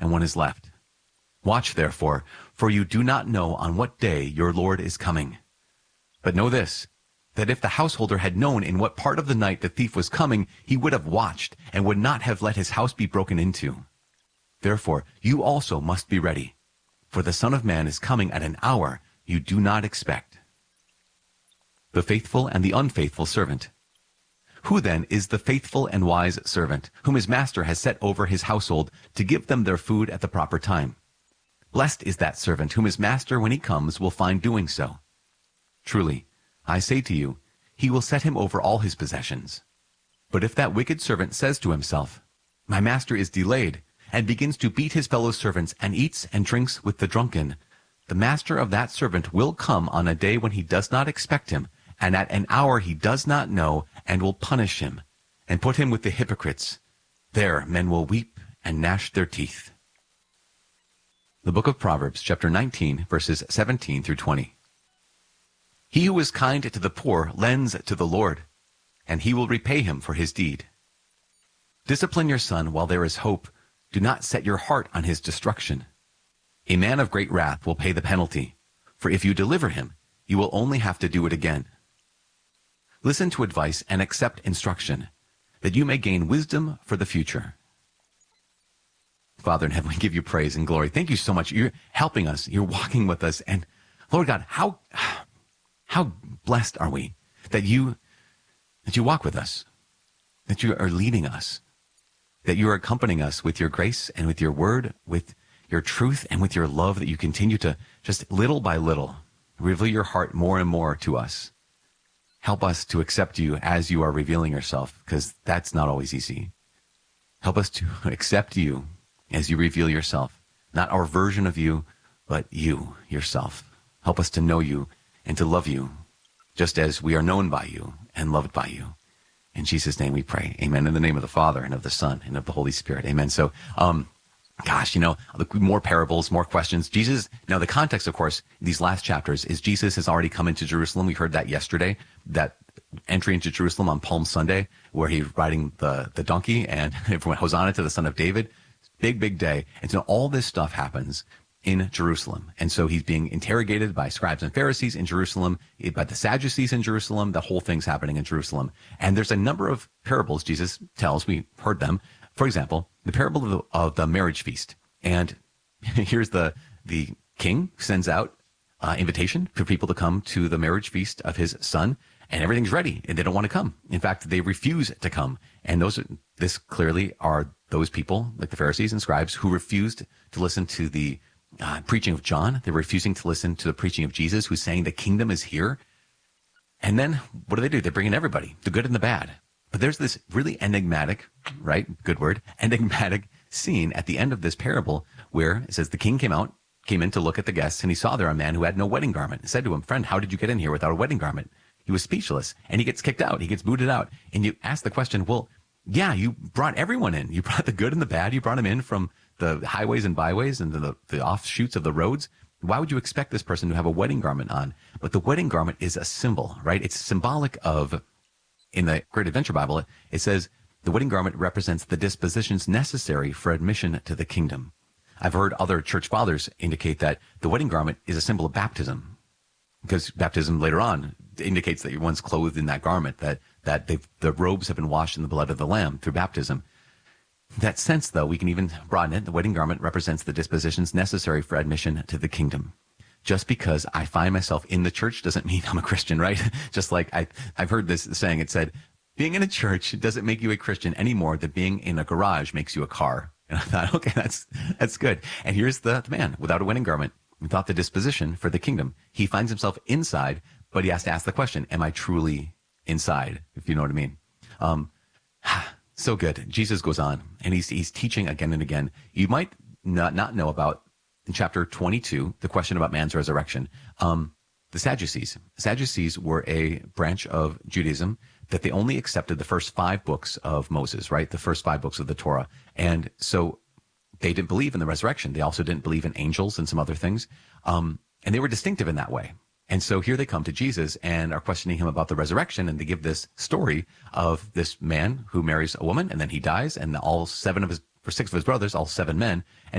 and one is left. Watch therefore, for you do not know on what day your Lord is coming. But know this, that if the householder had known in what part of the night the thief was coming, he would have watched and would not have let his house be broken into. Therefore, you also must be ready, for the Son of Man is coming at an hour you do not expect. The faithful and the unfaithful servant. Who then is the faithful and wise servant, whom his master has set over his household to give them their food at the proper time? Blessed is that servant whom his master, when he comes, will find doing so. Truly, I say to you, he will set him over all his possessions. But if that wicked servant says to himself, My master is delayed, and begins to beat his fellow servants, and eats and drinks with the drunken, the master of that servant will come on a day when he does not expect him, and at an hour he does not know, and will punish him, and put him with the hypocrites. There men will weep and gnash their teeth. The book of Proverbs, chapter 19, verses 17 through 20. He who is kind to the poor lends to the Lord, and he will repay him for his deed. Discipline your son while there is hope. Do not set your heart on his destruction. A man of great wrath will pay the penalty, for if you deliver him, you will only have to do it again. Listen to advice and accept instruction, that you may gain wisdom for the future. Father in heaven, we give you praise and glory. Thank you so much. You're helping us. You're walking with us. And Lord God, how blessed are we that you walk with us, that you are leading us, that you are accompanying us with your grace and with your word, with your truth and with your love, that you continue to just little by little reveal your heart more and more to us. Help us to accept you as you are revealing yourself, because that's not always easy. Help us to accept you as you reveal yourself, not our version of you, but you yourself. Help us to know you and to love you, just as we are known by you and loved by you. In Jesus' name we pray. Amen. In the name of the Father and of the Son and of the Holy Spirit. Amen. So, more parables, more questions. Jesus, now the context, of course, these last chapters is Jesus has already come into Jerusalem. We heard that yesterday, that entry into Jerusalem on Palm Sunday, where he's riding the donkey and everyone, Hosanna to the Son of David. Big, big day. And so all this stuff happens in Jerusalem. And so he's being interrogated by scribes and Pharisees in Jerusalem, by the Sadducees in Jerusalem. The whole thing's happening in Jerusalem. And there's a number of parables Jesus tells. We heard them. For example, the parable of the marriage feast. And here's the king sends out invitation for people to come to the marriage feast of his son, and everything's ready, and they don't want to come. In fact, they refuse to come. And this clearly are those people, like the Pharisees and scribes, who refused to listen to the preaching of John. They're refusing to listen to the preaching of Jesus, who's saying the kingdom is here. And then what do? They bring in everybody, the good and the bad. But there's this really enigmatic, right? Good word, enigmatic scene at the end of this parable where it says the king came in to look at the guests, and he saw there a man who had no wedding garment. He said to him, "Friend, how did you get in here without a wedding garment?" He was speechless, and he gets kicked out. He gets booted out. And you ask the question, well, yeah, you brought everyone in. You brought the good and the bad. You brought them in from the highways and byways and the offshoots of the roads. Why would you expect this person to have a wedding garment on? But the wedding garment is a symbol, right? It's symbolic of, in the Great Adventure Bible, it says the wedding garment represents the dispositions necessary for admission to the kingdom. I've heard other church fathers indicate that the wedding garment is a symbol of baptism, because baptism later on indicates that you're once clothed in that garment, that the robes have been washed in the blood of the Lamb through baptism. In that sense, though, we can even broaden it. The wedding garment represents the dispositions necessary for admission to the kingdom. Just because I find myself in the church doesn't mean I'm a Christian, right? Just like I've heard this saying, it said, being in a church doesn't make you a Christian any more than being in a garage makes you a car. And I thought, okay, that's good. And here's the man without a wedding garment, without the disposition for the kingdom. He finds himself inside, but he has to ask the question, am I truly inside? If you know what I mean. So good. Jesus goes on, and he's teaching again and again. You might not know about, in chapter 22, the question about man's resurrection. The Sadducees. Sadducees were a branch of Judaism that they only accepted the first 5 books of Moses, right? The first 5 books of the Torah. And so they didn't believe in the resurrection. They also didn't believe in angels and some other things. And they were distinctive in that way. And so here they come to Jesus and are questioning him about the resurrection. And they give this story of this man who marries a woman, and then he dies, and all 6 of his brothers, all 7 men,